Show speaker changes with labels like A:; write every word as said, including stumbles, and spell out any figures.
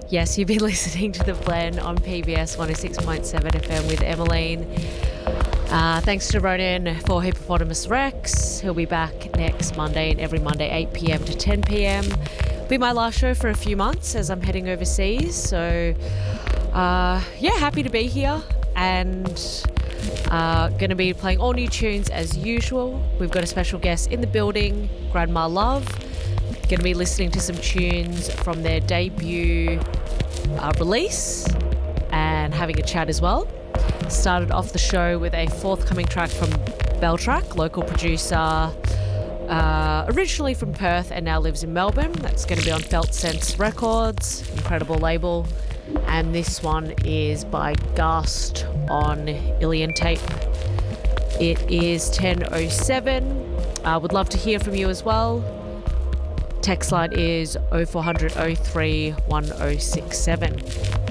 A: Yes, you've been listening to The Blend on P B S one oh six point seven F M with Emmeline. Uh, thanks to Ronan for Hippopotamus Rex. He'll be back next Monday and every Monday eight p.m. to ten p.m. Be my last show for a few months as I'm heading overseas. So, uh, yeah, happy to be here and uh, going to be playing all new tunes as usual. We've got a special guest in the building, Grandma Love. Going to be listening to some tunes from their debut uh, release and having a chat as well. Started off the show with a forthcoming track from Beltrack, local producer, uh, originally from Perth and now lives in Melbourne. That's going to be on Felt Sense Records, incredible label. And this one is by Gast on Ilian Tape. It is ten oh seven. I uh, would love to hear from you as well. Text line is oh four hundred oh three one oh six seven.